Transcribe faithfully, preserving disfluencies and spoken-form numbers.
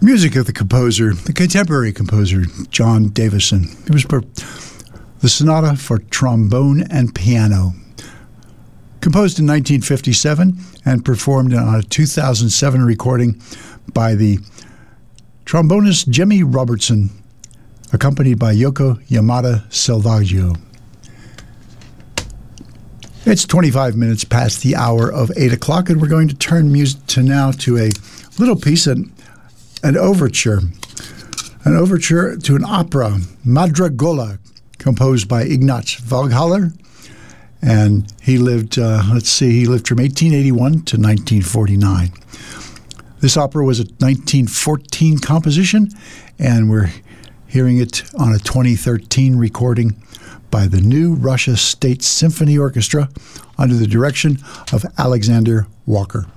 Music of the composer, the contemporary composer, John Davison. It was per- the Sonata for Trombone and Piano, composed in nineteen fifty-seven and performed on a two thousand seven recording by the trombonist Jimmy Robertson, accompanied by Yoko Yamada Selvaggio. It's twenty-five minutes past the hour of eight o'clock, and we're going to turn music to now to a little piece, an, an overture, an overture to an opera, Madragola, composed by Ignaz Valghaller, and he lived, uh, let's see, he lived from eighteen eighty-one to nineteen forty-nine. This opera was a nineteen fourteen composition, and we're hearing it on a twenty thirteen recording by the New Russia State Symphony Orchestra under the direction of Alexander Walker.